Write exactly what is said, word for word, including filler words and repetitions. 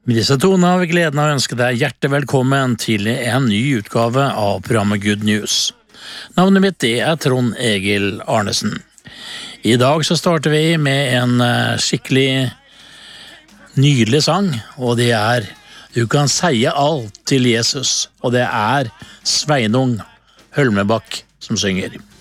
Med disse tonene har vi gleden av å ønske deg hjertelig velkommen til en ny utgave av programmet Good News. Navnet mitt er Trond Egil Arnesen. I dag så starter vi med en skikkelig nydelig sang, og det er «Du kan seie alt til Jesus», og det er Sveinung Hølmebakk som synger.